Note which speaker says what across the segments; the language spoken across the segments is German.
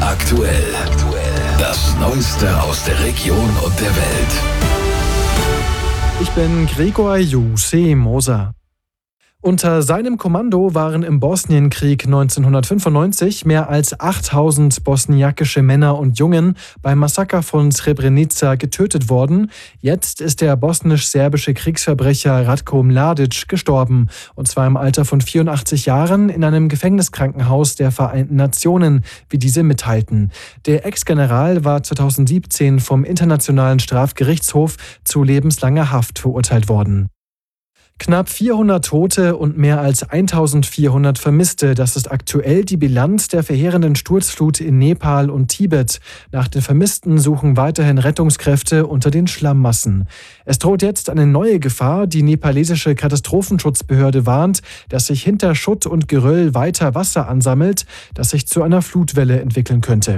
Speaker 1: aktuell. Das Neueste aus der Region und der Welt.
Speaker 2: Ich bin Gregor Moser. Unter seinem Kommando waren im Bosnienkrieg 1995 mehr als 8000 bosniakische Männer und Jungen beim Massaker von Srebrenica getötet worden. Jetzt ist der bosnisch-serbische Kriegsverbrecher Ratko Mladic gestorben. Und zwar im Alter von 84 Jahren in einem Gefängniskrankenhaus der Vereinten Nationen, wie diese mitteilten. Der Ex-General war 2017 vom Internationalen Strafgerichtshof zu lebenslanger Haft verurteilt worden. Knapp 400 Tote und mehr als 1400 Vermisste. Das ist aktuell die Bilanz der verheerenden Sturzflut in Nepal und Tibet. Nach den Vermissten suchen weiterhin Rettungskräfte unter den Schlammmassen. Es droht jetzt eine neue Gefahr. Die nepalesische Katastrophenschutzbehörde warnt, dass sich hinter Schutt und Geröll weiter Wasser ansammelt, das sich zu einer Flutwelle entwickeln könnte.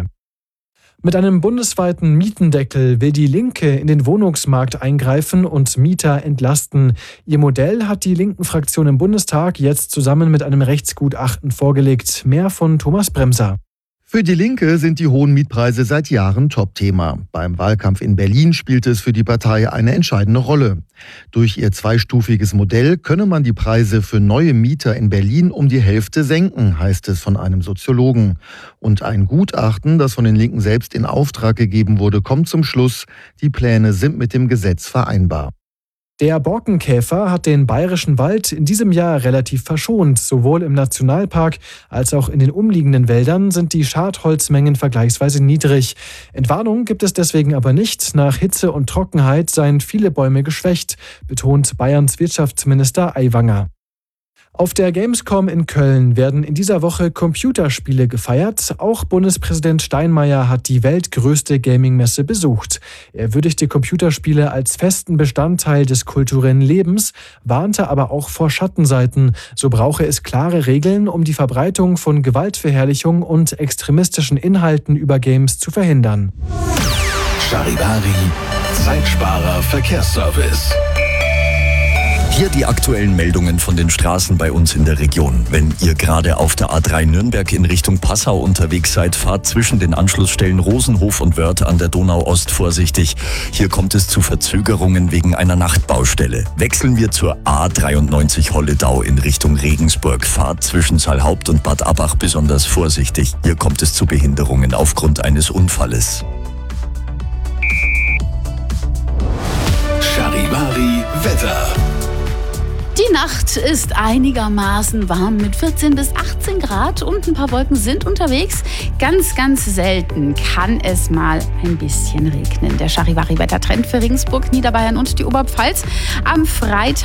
Speaker 2: Mit einem bundesweiten Mietendeckel will die Linke in den Wohnungsmarkt eingreifen und Mieter entlasten. Ihr Modell hat die linken Fraktion im Bundestag jetzt zusammen mit einem Rechtsgutachten vorgelegt. Mehr von Thomas Bremser.
Speaker 3: Für die Linke sind die hohen Mietpreise seit Jahren Topthema. Beim Wahlkampf in Berlin spielt es für die Partei eine entscheidende Rolle. Durch ihr zweistufiges Modell könne man die Preise für neue Mieter in Berlin um die Hälfte senken, heißt es von einem Soziologen. Und ein Gutachten, das von den Linken selbst in Auftrag gegeben wurde, kommt zum Schluss, die Pläne sind mit dem Gesetz vereinbar.
Speaker 2: Der Borkenkäfer hat den bayerischen Wald in diesem Jahr relativ verschont. Sowohl im Nationalpark als auch in den umliegenden Wäldern sind die Schadholzmengen vergleichsweise niedrig. Entwarnung gibt es deswegen aber nicht. Nach Hitze und Trockenheit seien viele Bäume geschwächt, betont Bayerns Wirtschaftsminister Aiwanger. Auf der Gamescom in Köln werden in dieser Woche Computerspiele gefeiert. Auch Bundespräsident Steinmeier hat die weltgrößte Gaming-Messe besucht. Er würdigte Computerspiele als festen Bestandteil des kulturellen Lebens, warnte aber auch vor Schattenseiten. So brauche es klare Regeln, um die Verbreitung von Gewaltverherrlichung und extremistischen Inhalten über Games zu verhindern.
Speaker 1: Charivari, Zeitsparer Verkehrsservice.
Speaker 4: Hier die aktuellen Meldungen von den Straßen bei uns in der Region. Wenn ihr gerade auf der A3 Nürnberg in Richtung Passau unterwegs seid, fahrt zwischen den Anschlussstellen Rosenhof und Wörth an der Donau-Ost vorsichtig. Hier kommt es zu Verzögerungen wegen einer Nachtbaustelle. Wechseln wir zur A93 Holledau in Richtung Regensburg. Fahrt zwischen Saalhaupt und Bad Abbach besonders vorsichtig. Hier kommt es zu Behinderungen aufgrund eines Unfalles.
Speaker 1: Charivari Wetter.
Speaker 5: Die Nacht ist einigermaßen warm mit 14 bis 18 Grad und ein paar Wolken sind unterwegs. Ganz, ganz selten kann es mal ein bisschen regnen. Der Charivari-Wettertrend für Regensburg, Niederbayern und die Oberpfalz. Am Freitag